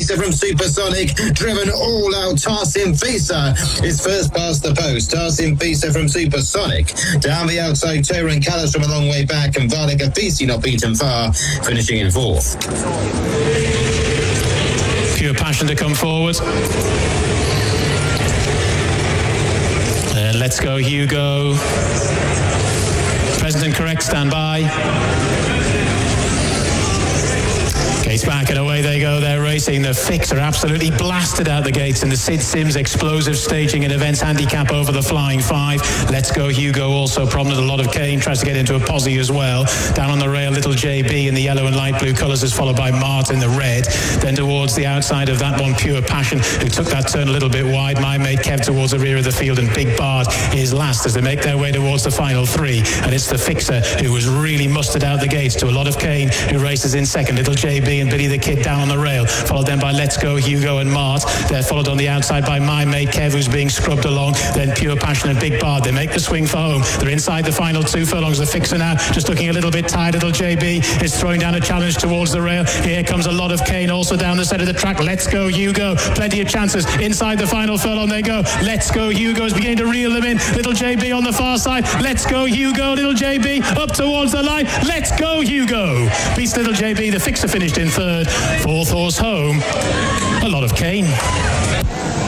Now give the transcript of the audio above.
Fisa from Supersonic, driven all out. Tarsim Fisa is first past the post. Tarsim Fisa from Supersonic. Down the outside, Torin Callis from a long way back, and Vardica Fisi not beaten far, finishing in fourth. Pure Passion to come forward. Let's Go Hugo. Present and Correct, stand by. Gates back and away they go. They're racing. The Fix are absolutely blasted out the gates, and the Sid Sims explosive staging and events handicap over the Flying Five. Let's Go Hugo also prominent. A lot of Kane tries to get into a posse as well. Down on the rail, Little JB in the yellow and light blue colours is followed by Mart in the red. Then towards the outside of that one, Pure Passion, who took that turn a little bit wide. My Mate Kev towards the rear of the field, and Big Bard is last as they make their way towards the final three. And it's the Fixer who was really mustered out the gates to a lot of Kane, who races in second. Little JB and Billy the Kid down on the rail, followed then by Let's Go Hugo and Mart. They're followed on the outside by My Mate Kev, who's being scrubbed along. Then Pure Passion and Big Bard. They make the swing for home. They're inside the final 2 furlongs. The Fixer now just looking a little bit tired. Little JB is throwing down a challenge towards the rail. Here comes a lot of Kane also down the centre of the track. Let's Go Hugo. Plenty of chances. Inside the final furlong they go. Let's Go Hugo is beginning to reel them in. Little JB on the far side. Let's Go Hugo. Little JB up towards the line. Let's Go Hugo. Beats Little JB. The Fixer finished in third. Fourth horse home. A lot of Kane.